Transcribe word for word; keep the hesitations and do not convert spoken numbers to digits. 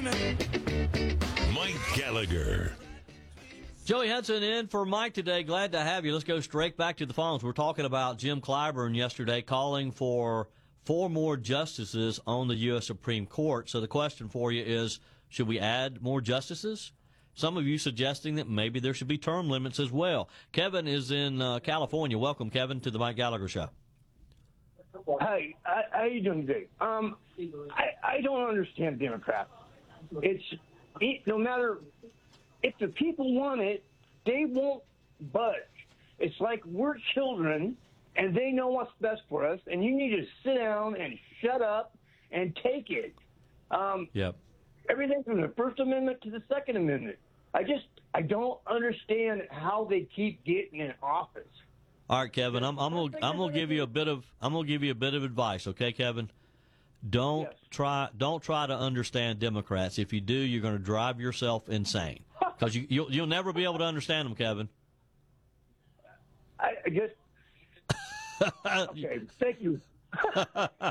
Mike Gallagher. Joey Hudson in for Mike today. Glad to have you. Let's go straight back to the phones. We're talking about Jim Clyburn yesterday calling for four more justices on the U S Supreme Court. So the question for you is, should we add more justices? Some of you suggesting that maybe there should be term limits as well. Kevin is in uh, California. Welcome, Kevin, to the Mike Gallagher Show. Hey, how, how you doing today? Um, I, I don't understand Democrats. It's it, no matter if the people want it, they won't budge. It's like we're children, and they know what's best for us, and you need to sit down and shut up and take it. Um, Yep. Everything from the First Amendment to the Second Amendment. I just I don't understand how they keep getting in office. All right, Kevin. I'm, I'm gonna I'm gonna give you a bit of I'm gonna give you a bit of advice, okay, Kevin? Don't Yes. try don't try to understand Democrats. If you do, you're going to drive yourself insane because you you'll, you'll never be able to understand them, Kevin. I, I just okay. Thank you.